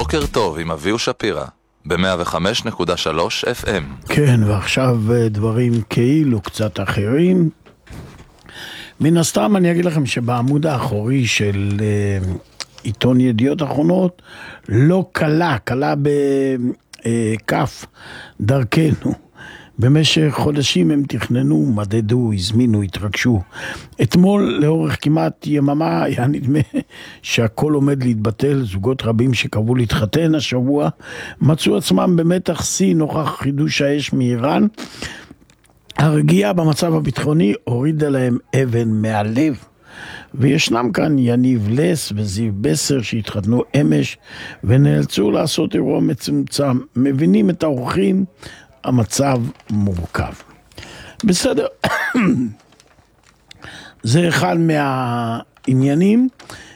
בוקר טוב עם אביהו שפירא, ב-105.3 FM. כן, ועכשיו דברים כאילו קצת אחרים. מן הסתם אני אגיד לכם שבעמוד האחורי של עיתון ידיעות אחרונות לא קלה בכף דרכנו. במשך חודשים הם תכננו, מדדו, הזמינו, התרגשו. אתמול לאורך כמעט יממה היה נדמה שהכל עומד להתבטל. זוגות רבים שקבעו להתחתן השבוע מצאו עצמם במתח שיא נוכח חידוש האש מאיראן. הרגיעה במצב הביטחוני הורידה להם אבן מהלב. וישנם כאן יניב לס וזיו בסר שהתחתנו אמש ונאלצו לעשות אירוע מצומצם. מבינים את האורחים, המצב מורכב. בסדר. זה אחד מהעניינים.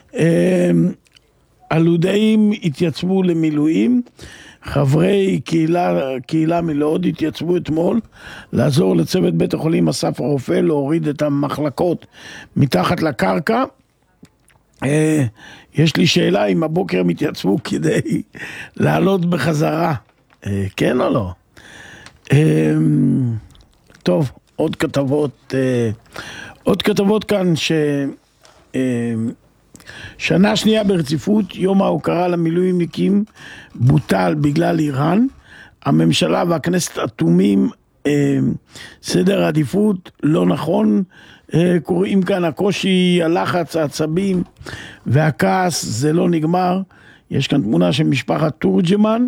הלודאים התייצבו למילואים. חברי קהילה מלוד התייצבו אתמול לעזור לצוות בית החולים אסף הרופא להוריד את המחלקות מתחת לקרקע. יש לי שאלה אם הבוקר הם התייצבו כדי לעלות בחזרה. כן או לא? טוב, עוד כתבות כאן שנה שנייה ברציפות יום ההוקרה למילואימניקים בוטל בגלל איראן. הממשלה והכנסת אטומים, סדר העדיפות לא נכון. קוראים כאן הקושי, הלחץ, העצבים והכעס, זה לא נגמר. יש כאן תמונה של משפחת תורג'מן.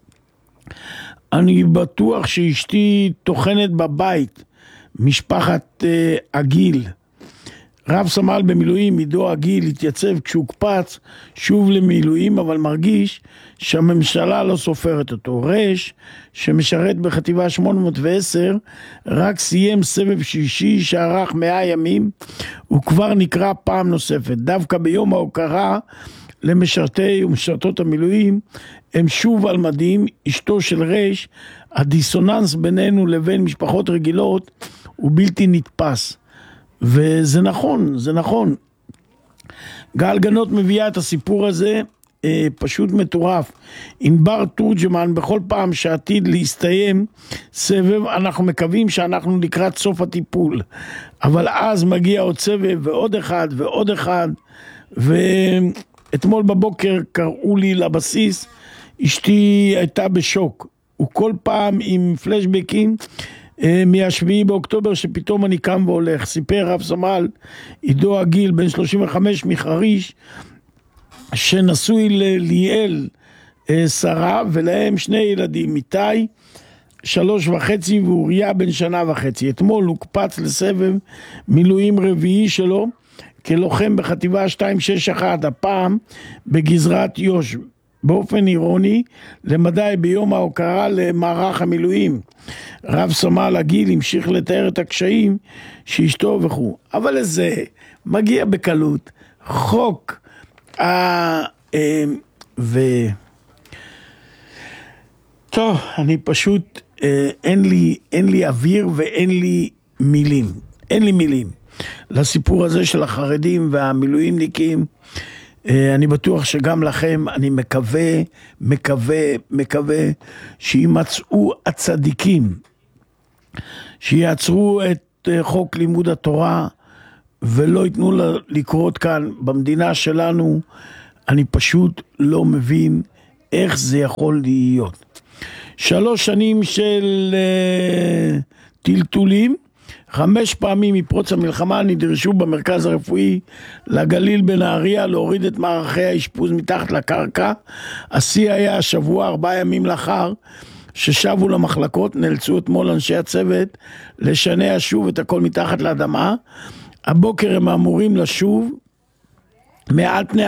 אני בטוח שאשתי תוכנת בבית, משפחת עגיל. רב סמל במילואים עידו עגיל התייצב כשהוקפץ שוב למילואים, אבל מרגיש שהממשלה לא סופרת אותו. רש שמשרת בחטיבה 810 רק סיים סבב שישי שערך 100 ימים, הוא כבר נקרא פעם נוספת. דווקא ביום ההוקרה למשרתי ומשרתות המילואים הם שוב על מדים. אשתו של רש, הדיסוננס בינינו לבין משפחות רגילות הוא בלתי נתפס. וזה נכון, זה נכון. גל גנות מביאה את הסיפור הזה, פשוט מטורף. ענבר תורג'מן, בכל פעם שעתיד להסתיים סבב, אנחנו מקווים שאנחנו לקראת סוף הטיפול. אבל אז מגיע עוד סבב ועוד אחד ועוד אחד. ואתמול בבוקר קראו לי לבסיס, אשתי הייתה בשוק. וכל פעם עם פלשבקים מהשביעי באוקטובר שפתאום אני קם והולך. סיפר רב סמל עידו עגיל בן 35 מחריש שנשוי לליאל שרה ולהם שני ילדים, איתי 3.5 ואוריה בן 1.5 שנה. אתמול הוקפץ לסבב מילואים רביעי שלו כלוחם בחטיבה 261, הפעם בגזרת יו"ש. באופן אירוני, למדי ביום ההוקרה למערך המילואים. רב סמל עגיל המשיך לתאר את הקשיים שאשתו וכו'. אבל לזה מגיע בקלות חוק טוב, אני פשוט אין לי אוויר ואין לי מילים. אין לי מילים לסיפור הזה של החרדים והמילואימניקים. אני בטוח שגם לכם, אני מקווה שימצאו הצדיקים, שיעצרו את חוק לימוד התורה ולא ייתנו לקרות כאן במדינה שלנו. אני פשוט לא מבין איך זה יכול להיות. 3 שנים של טלטולים. 5 פעמים מפרוץ המלחמה נדרשו במרכז הרפואי לגליל בנהריה להוריד את מערכי האשפוז מתחת לקרקע. השיא היה השבוע, 4 ימים לאחר ששבו למחלקות. נאלצו אתמול אנשי הצוות לשנע שוב את הכל מתחת לאדמה. הבוקר הם אמורים לשוב מעל פני